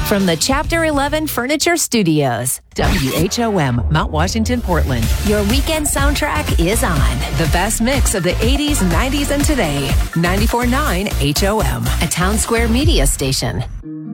From the Chapter 11 Furniture Studios, WHOM, Mount Washington, Portland. Your weekend soundtrack is on. The best mix of the 80s, 90s, and today. 94.9 HOM, a Town Square media station.